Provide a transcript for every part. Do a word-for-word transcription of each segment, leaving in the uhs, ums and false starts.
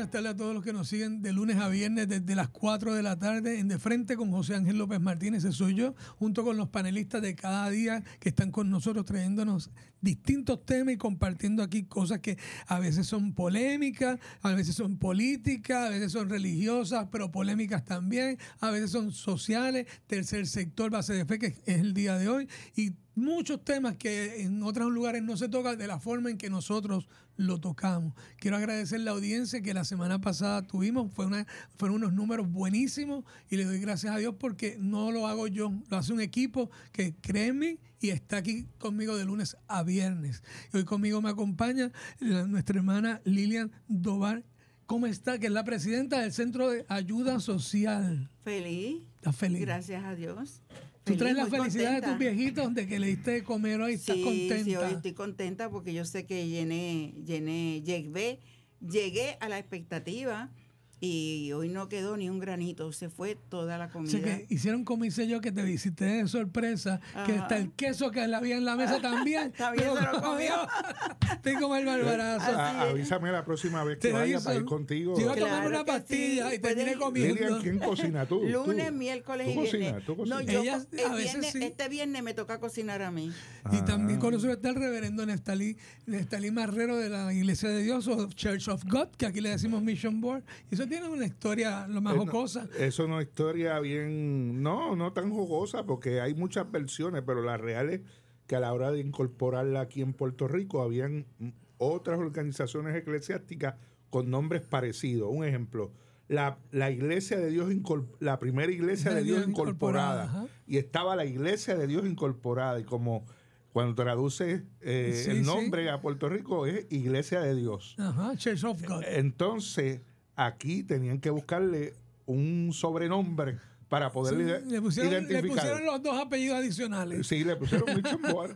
buenas tardes a todos los que nos siguen de lunes a viernes desde las cuatro de la tarde en De Frente con José Ángel López Martínez, ese soy yo, junto con los panelistas de cada día que están con nosotros trayéndonos distintos temas y compartiendo aquí cosas que a veces son polémicas, a veces son políticas, a veces son religiosas, pero polémicas también, a veces son sociales, tercer sector, base de fe, que es el día de hoy, y muchos temas que en otros lugares no se tocan de la forma en que nosotros lo tocamos. Quiero agradecer la audiencia que la semana pasada tuvimos, fue una, fueron unos números buenísimos y le doy gracias a Dios porque no lo hago yo, lo hace un equipo que créeme y está aquí conmigo de lunes a viernes. Y hoy conmigo me acompaña la, nuestra hermana Lilian Dobar. ¿Cómo está? Que es la presidenta del Centro de Ayuda Social. Feliz. ¿Estás feliz? Gracias a Dios. Tú traes la muy felicidad contenta. de tus viejitos de que le diste de comer hoy, estás Sí, contenta. sí, hoy estoy contenta porque yo sé que llené, llené, llegué, llegué a la expectativa y hoy no quedó ni un granito, se fue toda la O comida. sea que hicieron como hice yo, que te visité de sorpresa, Ajá. que está el queso que había en la mesa también. También se lo comió. Estoy como el barbarazo. Ah, avísame la próxima vez que Te vaya hizo- para ir contigo. Yo iba a tomar Claro una que pastilla sí, y terminé puedes- comiendo. Lilian, ¿quién cocina tú? Lunes, ¿Tú? miércoles ¿Tú y cocinas? viernes. ¿Tú cocinas? No, yo Ella, el a veces viernes, sí. este viernes me toca cocinar a mí. Y también Ah. con nosotros está el reverendo Nestalí, Nestalí Marrero de la Iglesia de Dios o Church of God, que aquí le decimos Mission Board. Y eso tiene una historia lo más Eh, no, jocosa. Eso no es historia bien, no, no tan jugosa, porque hay muchas versiones, pero la real es que a la hora de incorporarla aquí en Puerto Rico, habían otras organizaciones eclesiásticas con nombres parecidos. Un ejemplo, la, la Iglesia de Dios, incor- la primera Iglesia de Dios incorporada, ajá. y estaba la Iglesia de Dios incorporada, y como cuando traduce eh, Sí, el sí. nombre a Puerto Rico es Iglesia de Dios. Ajá, Church of God. Entonces, aquí tenían que buscarle un sobrenombre para poder Sí, ide- le, pusieron, le identificar. pusieron los dos apellidos adicionales. Sí, le pusieron Mission Board.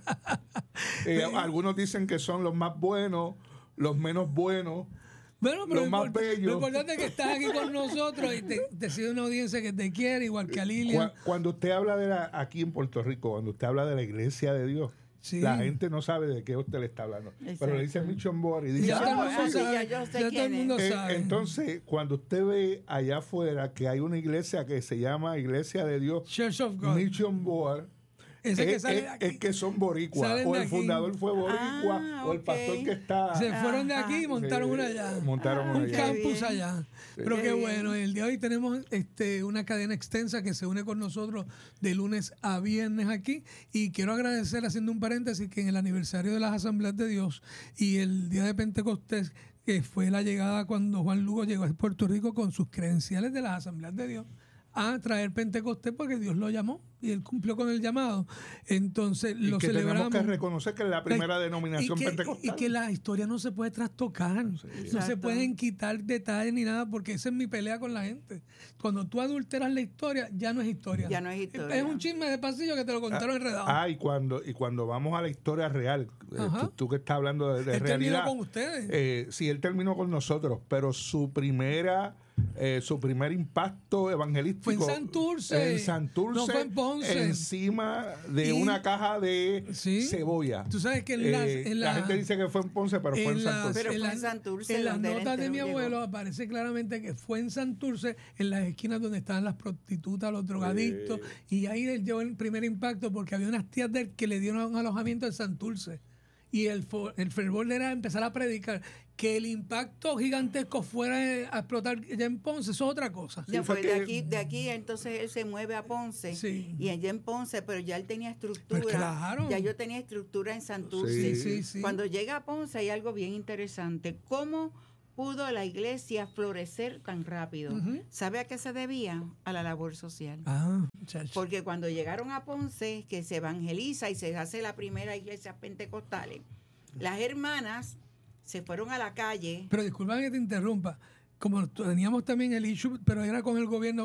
Eh, algunos dicen que son los más buenos, los menos buenos. Bueno, pero Los lo, más import- bellos. lo importante es que estás aquí con nosotros y te, te sigue una audiencia que te quiere, igual que a Lilian. Cu- Cuando usted habla de la, aquí en Puerto Rico, cuando usted habla de la Iglesia de Dios, Sí. la gente no sabe de qué usted le está hablando. Pero le dice Exacto. Mission Board y Y dice, ya todo el "Ah, mundo sí, sabe. ya yo sé ya todo el quién es. mundo Eh, sabe. entonces, cuando usted ve allá afuera que hay una iglesia que se llama Iglesia de Dios, Church of God. Mission Board, Ese que es, sale es- de aquí. es que son boricuas, Salen o de el aquí. fundador fue boricua, Ah, o el ok. pastor que está... Se fueron de aquí y Ajá. montaron Sí, una allá. montaron Ah, una Un allá. campus bien. allá. Pero Qué qué bien. bueno, el día de hoy tenemos este, una cadena extensa que se une con nosotros de lunes a viernes aquí. Y quiero agradecer, haciendo un paréntesis, que en el aniversario de las Asambleas de Dios y el día de Pentecostés, que fue la llegada cuando Juan Lugo llegó a Puerto Rico con sus credenciales de las Asambleas de Dios a traer Pentecostés porque Dios lo llamó y él cumplió con el llamado. Entonces Y lo que tenemos celebramos. que reconocer que es la primera denominación y que, pentecostal. y que la historia no se puede trastocar. No se Exacto. pueden quitar detalles ni nada, porque esa es mi pelea con la gente. Cuando tú adulteras la historia, ya no es historia. Ya no es historia. Es un chisme de pasillo que te lo contaron enredado. Ah, y cuando, y cuando vamos a la historia real, eh, Ajá. tú, tú que estás hablando de, de Él terminó realidad. con ustedes. Eh, sí, él terminó con nosotros, pero su primera, eh, su primer impacto evangelístico Fue en Santurce. En Santurce, No fue en Ponce. encima de Y- una caja de Sí. cebolla. Tú sabes que en las- Eh, en la la- gente dice que fue en Ponce, pero fue en En las, Santurce. Pero en fue las- en Santurce en las donde él notas de mi llegó. abuelo aparece claramente que fue en Santurce, en las esquinas donde estaban las prostitutas, los drogadictos, y ahí él llevó el primer impacto porque había unas tías de él que le dieron un alojamiento en Santurce. Y el, fo- el fervor era empezar a predicar que el impacto gigantesco fuera a explotar ya en Ponce, eso es otra cosa. Ya fue fue que- de aquí, de aquí entonces él se mueve a Ponce Sí. y allá en Ponce, pero ya él tenía estructura. Pues claro. Ya yo tenía estructura en Santurce. Sí. Sí, sí. Cuando llega a Ponce hay algo bien interesante. ¿Cómo pudo la iglesia florecer tan rápido? Ujú. ¿Sabe a qué se debía? A la labor social. Ah, muchacho. Porque cuando llegaron a Ponce, que se evangeliza y se hace la primera iglesia pentecostal, las hermanas se fueron a la calle. Pero disculpa que te interrumpa. Como teníamos también el issue, pero era con el gobierno